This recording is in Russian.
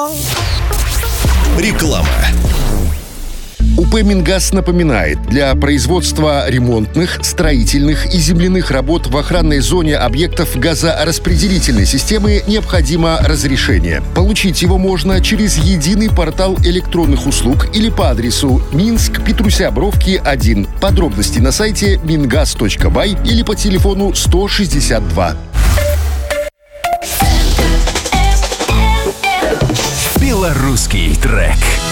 Реклама. УП «Мингаз» напоминает, для производства ремонтных, строительных и земляных работ в охранной зоне объектов газораспределительной системы необходимо разрешение. Получить его можно через единый портал электронных услуг или по адресу Минск, Петруся Бровки, 1. Подробности на сайте mingaz.by или по телефону 162. Белорусский трек.